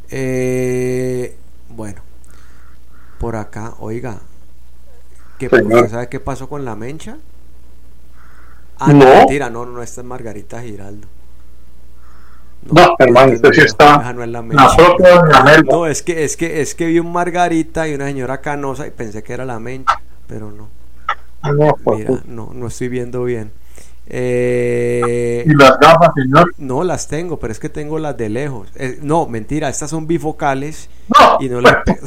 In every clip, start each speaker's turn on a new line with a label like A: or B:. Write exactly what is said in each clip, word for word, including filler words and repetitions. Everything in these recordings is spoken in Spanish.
A: Eh, bueno, por acá, oiga, ¿qué,
B: Señor.
A: ¿usted sabe qué pasó con la Mencha? Ah, no,
B: No,
A: mentira, no, no, esta es Margarita Giraldo. No,
B: no, hermano,
A: entonces
B: usted
A: no,
B: sí
A: no,
B: está
A: esa no es la
B: la
A: Mencha.
B: propia doña Melba.
A: No, es que, es que, es que vi un Margarita y una señora canosa y pensé que era la Mencha, pero no.
B: No, pues,
A: Mira, no, no estoy viendo bien. Eh,
B: y las gafas, señor.
A: no las tengo, pero es que tengo las de lejos. Eh, no, mentira, estas son bifocales
B: No,
A: y no le
B: pues,
A: pe-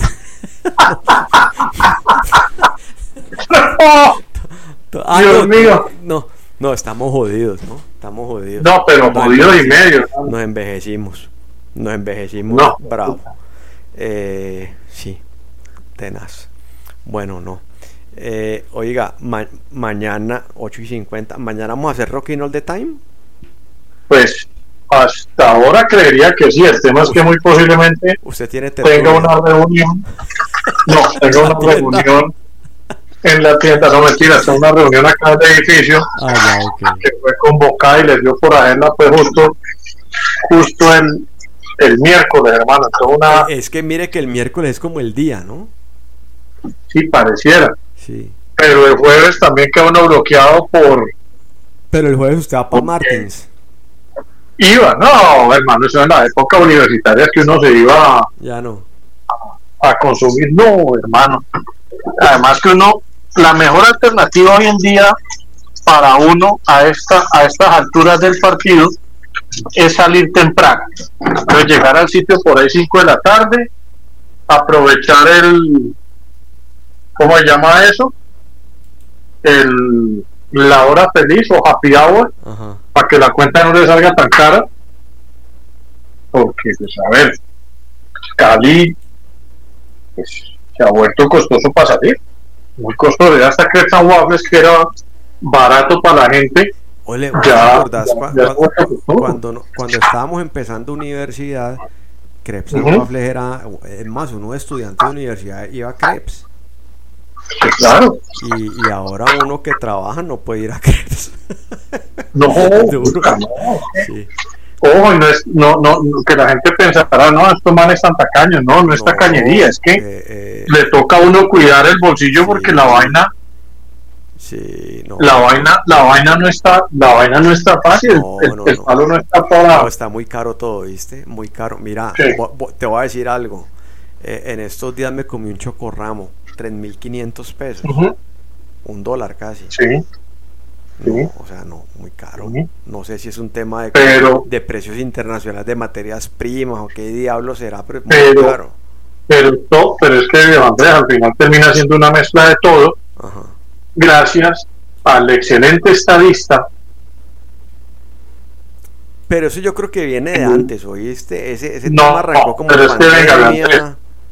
B: no,
A: Ah,
B: Dios
A: no,
B: mío.
A: no, no, estamos jodidos, ¿no? Estamos jodidos.
B: No, pero
A: Nos
B: jodido y
A: envejecimos,
B: medio, ¿no?
A: nos envejecimos, nos envejecimos,
B: No,
A: bravo. Eh, sí, tenaz. Bueno, no. Eh, oiga, ma- mañana, ocho y cincuenta, mañana vamos a hacer Rocking All the Time.
B: pues hasta ahora creería que sí. El tema es que muy posiblemente
A: Usted tiene
B: tenga
A: tertulia
B: una reunión. No,
A: en
B: tenga
A: la
B: una
A: tienda.
B: reunión en la tienda. No, mentira, está una reunión acá en el edificio
A: Ah, ya, ok.
B: que fue convocada y les dio por hacerla pues justo, justo el, el miércoles, hermano. Entonces
A: Eh,
B: una,
A: es que mire que el miércoles es como el día, ¿no?
B: sí pareciera.
A: Sí.
B: Pero el jueves también queda uno bloqueado por
A: Pero el jueves usted va para
B: porque
A: Martins.
B: iba. No, hermano, eso en la época universitaria que uno se iba a,
A: Ya no.
B: a consumir. No, hermano. Además que uno, la mejor alternativa hoy en día para uno a esta a estas alturas del partido es salir temprano. Entonces llegar al sitio por ahí cinco de la tarde, aprovechar el, ¿cómo se llama eso? El, la hora feliz o happy hour,
A: Ajá.
B: para que la cuenta no le salga tan cara, porque, pues, a ver, Cali pues, se ha vuelto costoso para salir, muy costoso, ya hasta Crepes and Waffles, que era barato para la gente,
A: Ole, ¿vos te
B: ya,
A: acordás
B: ya,
A: cua-
B: ya se ha
A: cua-
B: vuelto
A: cua-
B: costoso.
A: cuando, no- cuando estábamos empezando universidad, Crepes and
B: Uh-huh.
A: Waffles era, es más, uno estudiante de universidad iba a Crepes.
B: Sí, claro,
A: Y, y ahora uno que trabaja no puede ir a Crepes.
B: no,
A: Duro.
B: no,
A: Sí.
B: ojo, no es, no, no, no, que la gente pensará, no, estos manes están tacaños, no, no es
A: No,
B: tacañería, es que
A: eh, eh,
B: le toca a uno cuidar el bolsillo
A: sí,
B: porque la vaina,
A: sí, no,
B: la vaina, la vaina no está, la vaina no está fácil,
A: no,
B: el,
A: no,
B: el
A: no.
B: palo no está para,
A: No, está muy caro todo, ¿viste? Muy caro. Mira,
B: sí.
A: bo- bo- te voy a decir algo. Eh, en estos días me comí un chocorramo, tres mil quinientos pesos,
B: Uh-huh.
A: un dólar casi.
B: Sí,
A: No,
B: sí.
A: o sea, no, muy caro.
B: Sí.
A: No sé si es un tema de,
B: Pero,
A: de precios internacionales de materias primas o qué diablo será, pero es muy
B: pero,
A: caro.
B: pero, to- pero es que Andrés al final termina siendo una mezcla de todo,
A: Ajá.
B: gracias al excelente estadista.
A: Pero eso yo creo que viene de antes, ¿oíste? Ese, ese
B: No,
A: tema arrancó como
B: pero es que venga,
A: pandemia.
B: Andrés,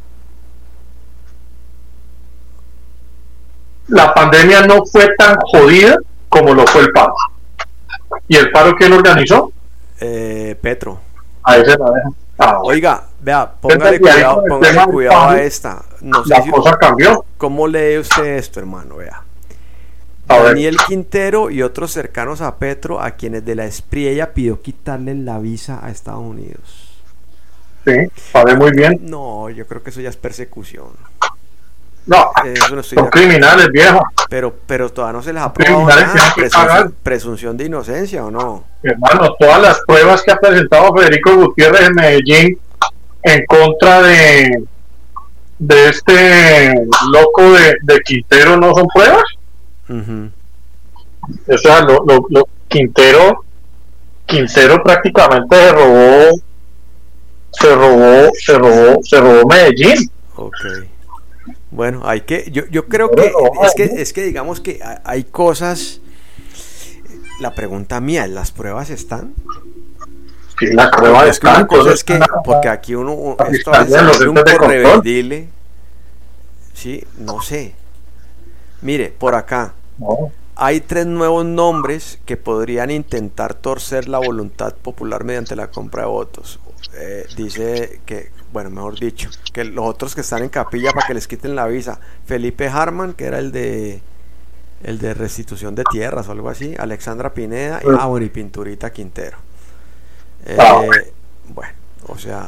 B: la pandemia no fue tan jodida como lo fue el paro. ¿Y el paro quién organizó?
A: Eh, Petro.
B: A ese la deja. Ah, bueno.
A: Oiga, vea, póngale
B: Entonces, y ahí
A: cuidado,
B: con el
A: póngale
B: tema del
A: cuidado a
B: paro,
A: esta. No sé
B: la
A: si,
B: cosa cambió.
A: ¿cómo lee usted esto, hermano? Vea.
B: A ver.
A: Daniel Quintero y otros cercanos a Petro, a quienes de la Espriella pidió quitarle la visa a Estados Unidos.
B: Sí, sabe muy bien.
A: No, yo creo que eso ya es persecución.
B: No,
A: Eso no estoy
B: son
A: de acuerdo.
B: criminales, viejo.
A: Pero, pero todavía no se les ha probado
B: Criminales
A: nada.
B: tienen que
A: Presunción,
B: pagar.
A: presunción de inocencia o no.
B: Hermano, todas las pruebas que ha presentado Federico Gutiérrez en Medellín en contra de de este loco de, de Quintero no son pruebas.
A: Uh-huh.
B: O sea, lo, lo, lo, Quintero Quintero prácticamente se robó se robó se robó se robó Medellín.
A: Ok. Bueno, hay que, yo, yo creo que es que es que digamos que hay cosas. La pregunta mía, ¿las pruebas están?
B: Sí, la prueba
A: Es que una cosa es que, porque aquí uno, esto a veces es un correveidile, sí, no sé. Mire, por acá,
B: no.
A: Hay tres nuevos nombres que podrían intentar torcer la voluntad popular mediante la compra de votos. Eh, dice que, bueno, mejor dicho, que los otros que están en capilla para que les quiten la visa. Felipe Harman, que era el de el de restitución de tierras o algo así. Alexandra Pineda y, ah, bueno, y Pinturita Quintero. Eh, bueno, o sea,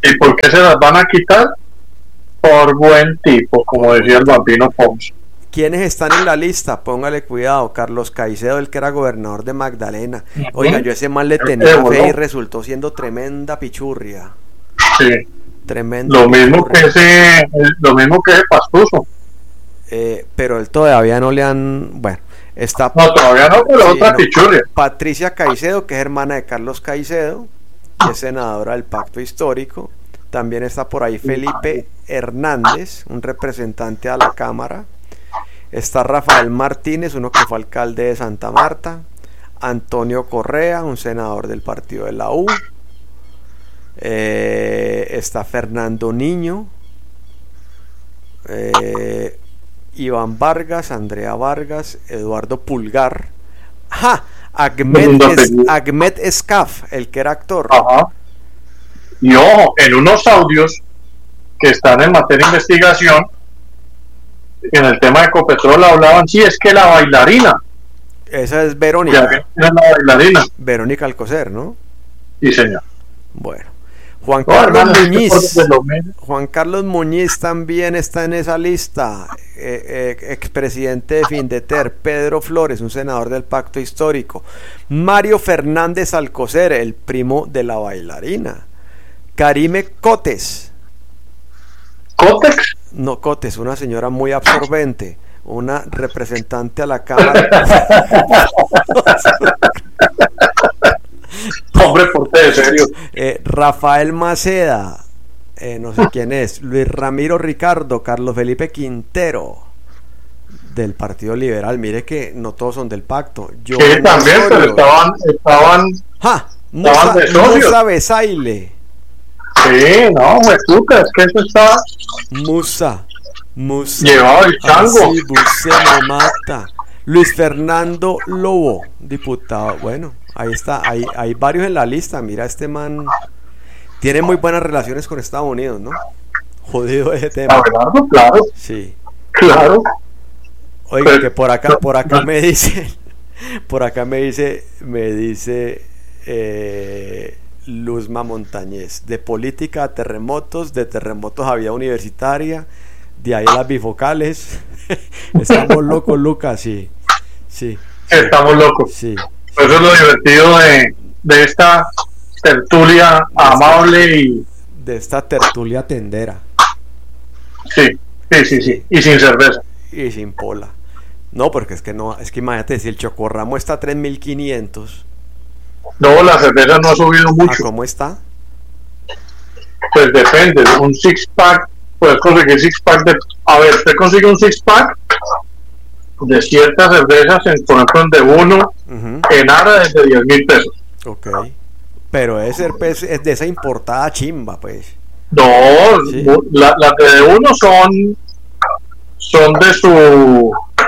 B: ¿Y por qué se las van a quitar? Por buen tipo, como decía el Bambino Pons.
A: ¿Quiénes están en la lista? Póngale cuidado. Carlos Caicedo, el que era gobernador de Magdalena. Oiga, yo ese mal le tenía
B: eh,
A: fe y resultó siendo tremenda pichurria.
B: Sí.
A: Tremenda
B: Lo mismo
A: pichurria.
B: que ese, lo mismo que ese Pastuso.
A: Eh, pero él todavía no le han... Bueno, está...
B: No, todavía no, pero
A: sí,
B: otra
A: no.
B: pichurria.
A: Patricia Caicedo, que es hermana de Carlos Caicedo, que es senadora del Pacto Histórico. También está por ahí Felipe Hernández, un representante a la Cámara. Está Rafael Martínez, uno que fue alcalde de Santa Marta. Antonio Correa, un senador del partido de la U. Eh, está Fernando Niño. Eh, Iván Vargas, Andrea Vargas, Eduardo Pulgar. ¡Ja! Ahmed, es, Ahmed Escaf, el que era actor.
B: Ajá. Y ojo, en unos audios que están en materia de investigación, en el tema de Ecopetrol hablaban, sí, es que la bailarina.
A: Esa es Verónica.
B: Ya, es la bailarina.
A: Verónica Alcocer, ¿no?
B: Sí, señor.
A: Bueno. Juan
B: No,
A: Carlos
B: hermano,
A: Muñiz.
B: es que por lo
A: Juan Carlos Muñiz también está en esa lista. Eh, eh, expresidente de Findeter. Pedro Flores, un senador del Pacto Histórico. Mario Fernández Alcocer, el primo de la bailarina. Karime Cotes.
B: ¿Cotex?
A: No, Cotes, una señora muy absorbente, una representante a la Cámara.
B: Hombre, por en serio.
A: Eh, Rafael Maceda, eh, no sé quién es. Luis Ramiro Ricardo, Carlos Felipe Quintero, del Partido Liberal. Mire que no todos son del pacto. Yo
B: Sí, también, pero estaban, estaban,
A: ¡ja!
B: estaban
A: Musa,
B: de socios.
A: Musa Besaile.
B: Sí, no, me puta, es que eso está
A: Musa, Musa.
B: llevado el chango.
A: Así, Buse me mata. Luis Fernando Lobo, diputado. Bueno, ahí está, hay, hay varios en la lista. Mira, este man tiene muy buenas relaciones con Estados Unidos, ¿no? Jodido ese tema.
B: Abelardo, claro,
A: Sí.
B: claro.
A: Oiga,
B: Pero-
A: que por acá, por acá me dice, por acá me dice, me dice eh, Luzma Montañez, de política a terremotos, de terremotos a vida universitaria, de ahí a las bifocales. Estamos locos, Lucas, sí, sí,
B: Estamos locos.
A: sí.
B: Eso es lo divertido de, de esta tertulia amable y
A: De esta tertulia tendera
B: sí, sí, sí, sí, y sin cerveza.
A: y sin pola. No, porque es que no, es que imagínate, si el chocorramo está a tres mil quinientos,
B: No, la cerveza no ha subido
A: ¿a
B: mucho.
A: cómo está?
B: Pues depende, un six pack, puedes conseguir six pack de, a ver, usted consigue un six pack de ciertas cervezas, en, por ejemplo, de uno,
A: Uh-huh.
B: en Ara desde diez mil pesos.
A: Ok. Pero es, ser, pues, es de esa importada chimba, pues.
B: No,
A: Sí.
B: la- las de uno son, son de su,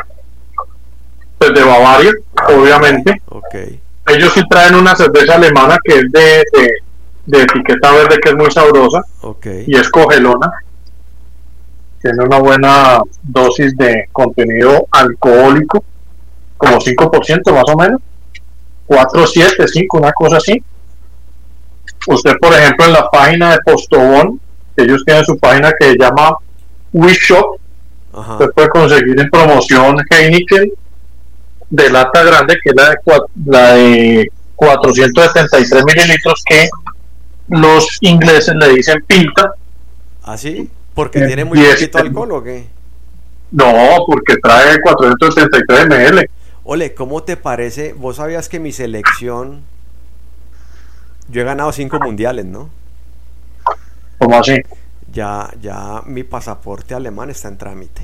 B: pues de Bavaria, obviamente.
A: Ok.
B: Ellos sí traen una cerveza alemana que es de, de, de etiqueta verde, que es muy sabrosa
A: Ok.
B: y es cogelona. Tiene una buena dosis de contenido alcohólico, como cinco por ciento más o menos, cuatro, siete, cinco, una cosa así. Usted, por ejemplo, en la página de Postobón, ellos tienen su página que se llama WeShop,
A: Ajá.
B: usted puede conseguir en promoción Heineken de lata grande, que es la de, cua- la de cuatrocientos setenta y tres mililitros, que los ingleses le dicen pinta.
A: ¿Ah, sí? Porque
B: Eh,
A: tiene muy
B: y
A: poquito
B: este-
A: alcohol, ¿o qué?
B: No, porque trae cuatrocientos setenta y tres mililitros.
A: Ole, ¿cómo te parece? Vos sabías que mi selección... Yo he ganado cinco mundiales, ¿no?
B: ¿Cómo así?
A: Ya, ya mi pasaporte alemán está en trámite.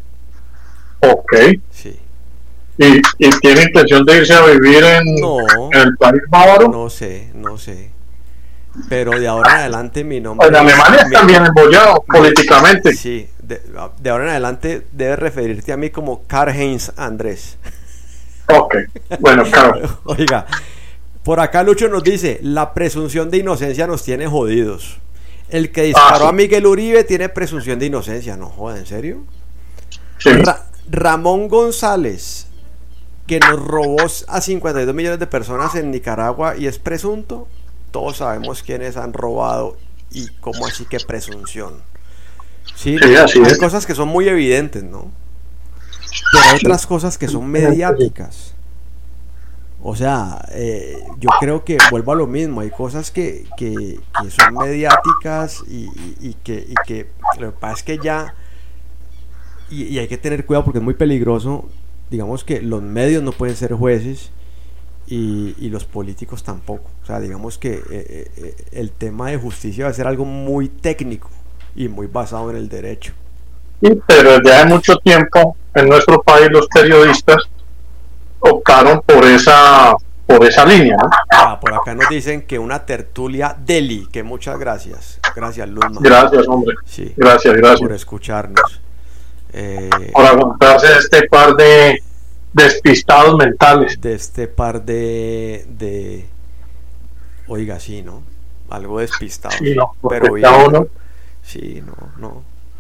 B: Ok.
A: Sí.
B: ¿Y, y tiene intención de irse a vivir en,
A: No.
B: en el país bávaro?
A: No sé, no sé. Pero de ahora en adelante mi nombre...
B: En Alemania
A: mi-
B: están bien embollados políticamente.
A: Sí, de, de ahora en adelante debes referirte a mí como Karl-Heinz Andrés.
B: Ok, bueno, claro.
A: Oiga, por acá Lucho nos dice, la presunción de inocencia nos tiene jodidos. El que disparó
B: Ah, sí.
A: a Miguel Uribe tiene presunción de inocencia. No joda, ¿en serio?
B: Sí.
A: Ra- Ramón González, que nos robó a cincuenta y dos millones de personas en Nicaragua y es presunto. Todos sabemos quiénes han robado y cómo así que presunción. Sí,
B: Sí, así
A: hay
B: es.
A: cosas que son muy evidentes, ¿no? Pero hay otras cosas que son mediáticas. O sea, eh, yo creo que vuelvo a lo mismo, hay cosas que, que, que son mediáticas y, y, y que, y que lo que pasa es que ya, y, y hay que tener cuidado porque es muy peligroso, digamos que los medios no pueden ser jueces y, y los políticos tampoco. O sea, digamos que eh, eh, el tema de justicia va a ser algo muy técnico y muy basado en el derecho.
B: Sí, pero desde hace mucho tiempo en nuestro país los periodistas optaron por esa por esa línea, ¿no?
A: Ah, por acá nos dicen que una tertulia deli, que muchas gracias. Gracias, Luzma.
B: Gracias, hombre.
A: Sí,
B: Gracias, gracias.
A: por escucharnos. Eh,
B: Por aguantarse este par de despistados mentales.
A: de este par de, de... Oiga, sí, ¿no? Algo despistado.
B: Sí, no, porque
A: pero bien.
B: cada uno.
A: Sí, no, no.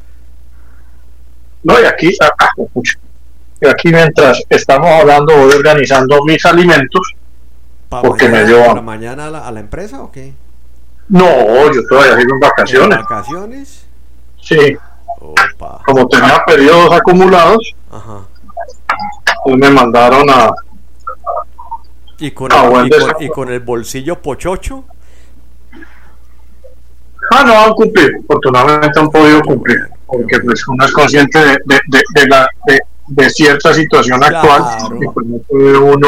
B: No, y aquí, acá, y aquí mientras estamos hablando, voy organizando mis alimentos.
A: ¿Para
B: Porque
A: mañana,
B: me dio
A: para
B: hambre.
A: mañana a la, a la empresa o qué?
B: No, yo todavía sigo en
A: ¿En
B: vacaciones.
A: vacaciones?
B: Sí,
A: Opa.
B: como tenía periodos acumulados,
A: Ajá.
B: pues me mandaron a.
A: ¿Y con,
B: Ah,
A: el,
B: buen
A: y, con,
B: desayuno.
A: y con el bolsillo pochocho?
B: Ah, no han cumplido, afortunadamente han podido cumplir, porque pues uno es consciente de, de, de, de la, de, de cierta situación actual,
A: Claro.
B: y pues no puede uno,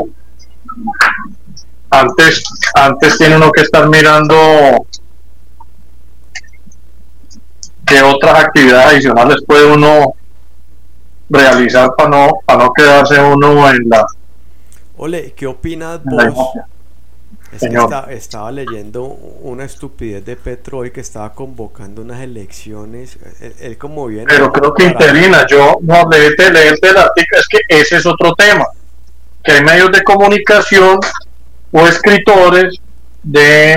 B: antes, antes tiene uno que estar mirando qué otras actividades adicionales puede uno realizar para no, para no quedarse uno en la,
A: Ole, ¿qué opinas
B: en la
A: vos?
B: inercia.
A: Es que
B: Señor.
A: esta- estaba leyendo una estupidez de Petro hoy que estaba convocando unas elecciones. Él, él como viene.
B: Pero creo que
A: para-
B: interina, yo no leerte, leerte el artículo, es que ese es otro tema, que hay medios de comunicación o escritores de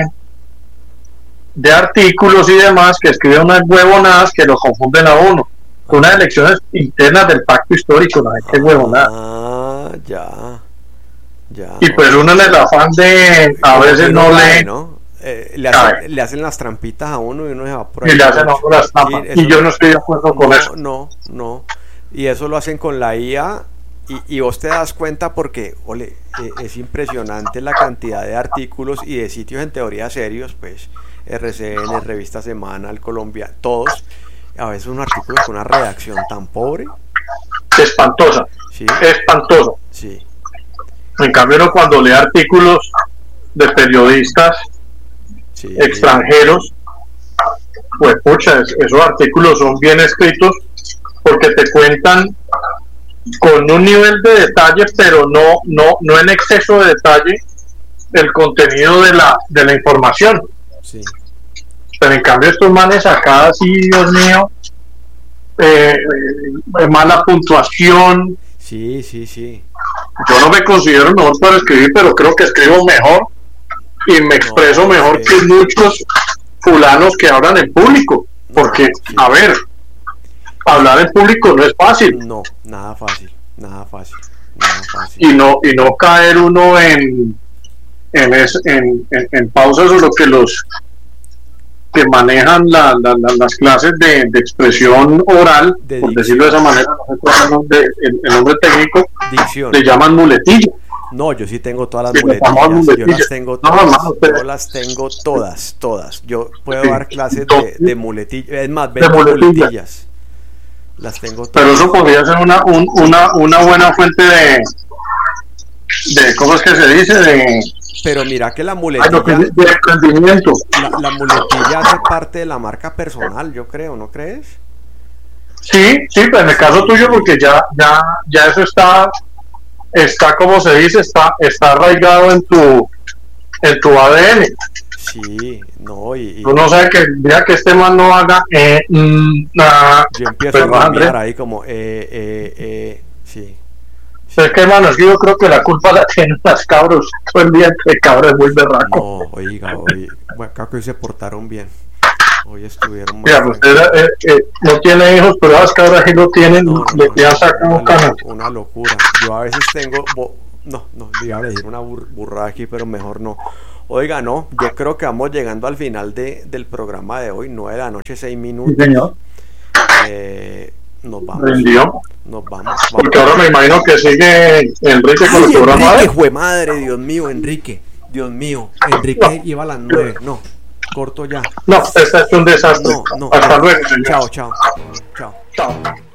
B: de artículos y demás que escriben unas huevonadas que lo confunden a uno. Unas elecciones internas del pacto histórico, la gente huevonada.
A: Ah, ya. Ya.
B: Y pues uno en el afán de a
A: Como
B: veces
A: que
B: no
A: cae,
B: lee
A: ¿no? Eh, le,
B: Cae.
A: hacen, le hacen las trampitas a uno y uno se va por
B: y
A: ahí
B: le hacen a
A: derecho.
B: uno las trampas.
A: Sí, eso
B: Y yo no estoy de acuerdo con
A: no,
B: eso.
A: No, no. Y eso lo hacen con la I A y, y vos te das cuenta porque, ole, eh, es impresionante la cantidad de artículos y de sitios en teoría serios, pues, R C N, Revista Semana, El Colombia, todos, a veces un artículo con una redacción tan pobre,
B: Espantosa,
A: sí,
B: espantosa.
A: sí,
B: En cambio, uno cuando lee artículos de periodistas
A: sí,
B: extranjeros, pues pucha, es- esos artículos son bien escritos porque te cuentan con un nivel de detalle, pero no, no, no en exceso de detalle, el contenido de la, de la información.
A: sí.
B: Pero en cambio estos manes acá, sí, Dios mío, eh, eh, mala puntuación.
A: Sí, sí, sí.
B: Yo no me considero mejor para escribir, pero creo que escribo mejor y me expreso
A: No,
B: mejor
A: sí.
B: que muchos fulanos que hablan en público. Porque,
A: Sí.
B: a ver, hablar en público no es fácil.
A: No, nada fácil, nada fácil, nada fácil.
B: Y no, y no caer uno en, en, es- en, en, en pausas o lo que los que manejan la, la, la, las clases de, de expresión oral,
A: De
B: por
A: dicción.
B: decirlo de esa manera, no sé cuál es el nombre, el, el nombre técnico,
A: Dicción.
B: le llaman muletilla.
A: No, yo sí tengo todas las
B: Sí, le llamamos
A: muletillas. Yo
B: muletillas.
A: las tengo
B: No,
A: todas.
B: hermano, pero-
A: Yo las tengo todas, todas. Yo puedo
B: Sí.
A: dar clases de,
B: Entonces-
A: de muletillas. Es más,
B: De
A: veinte
B: muletillas.
A: muletillas. Las tengo
B: Pero
A: todas.
B: eso podría ser una, un, una, una buena fuente de, de, ¿cómo es que se dice? De,
A: Pero mira que la
B: ay, no,
A: muletilla,
B: de emprendimiento.
A: la, la muletilla hace parte de la marca personal, yo creo, ¿no crees?
B: Sí, sí, pero en el caso tuyo, porque ya, ya, ya eso está, está como se dice, está, está arraigado en tu, en tu A D N.
A: Sí, no, y, y
B: Uno sabe que el día que este man no haga, eh, mm, nah,
A: yo empiezo
B: pues,
A: a
B: no,
A: cambiar
B: Andrés,
A: ahí como, eh, eh, eh, sí.
B: es que hermano, es que yo creo que la culpa la tienen las cabros, todo el día entre cabros es muy berraco.
A: No, oiga, hoy, bueno, creo que hoy se portaron bien. Hoy estuvieron
B: Mira,
A: más
B: pues usted eh, eh, no tiene hijos, pero las cabras sí lo tienen,
A: No, no,
B: le
A: no,
B: ya
A: no,
B: sacan
A: una,
B: un cano.
A: lo- una locura. Yo a veces tengo, bo- no, no, le iba a decir una bur- burrada aquí, pero mejor no. Oiga, no, yo creo que vamos llegando al final de, del programa de hoy, nueve de la noche, seis minutos.
B: Sí, señor.
A: Eh, nos vamos.
B: Rindió.
A: Nos vamos. vamos.
B: Porque ahora me imagino que sigue Enrique con el programa.
A: Enrique,
B: de...
A: jue madre, Dios mío, Enrique. Dios mío, Enrique no. Lleva a las nueve. No, corto ya.
B: No, este es un desastre.
A: No, no.
B: Hasta luego, señor.
A: Chao, chao. Chao.
B: Chao.